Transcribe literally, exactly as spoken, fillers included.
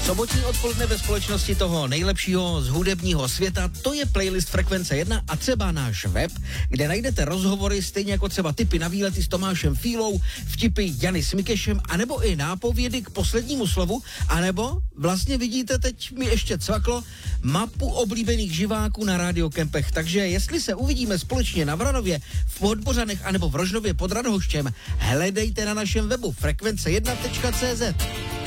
Sobotní odpoledne ve společnosti toho nejlepšího z hudebního světa, to je playlist Frekvence jedna a třeba náš web, kde najdete rozhovory stejně jako třeba tipy na výlety s Tomášem Fílou, vtipy Jany s Mikešem, anebo i nápovědy k poslednímu slovu, anebo vlastně vidíte, teď mi ještě cvaklo, mapu oblíbených živáků na rádiokempech. Takže jestli se uvidíme společně na Vranově, v Podbořanech anebo v Rožnově pod Radhoštěm, hledejte na našem webu frekvence jedna tečka cé zet.